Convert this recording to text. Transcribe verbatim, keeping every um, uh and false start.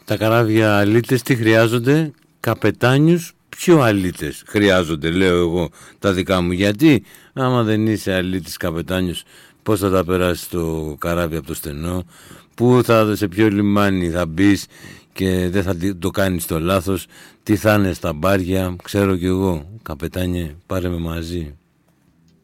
Τα καράβια αλήτες τι χρειάζονται? Καπετάνιους πιο αλήτες χρειάζονται, λέω εγώ τα δικά μου. Γιατί άμα δεν είσαι αλήτης καπετάνιος, πώς θα τα περάσεις το καράβι από το στενό, πού θα, σε ποιο λιμάνι θα μπεις και δεν θα το κάνεις το λάθος, τι θα είναι στα μπάρια, ξέρω κι εγώ. Καπετάνιε, πάρε με μαζί.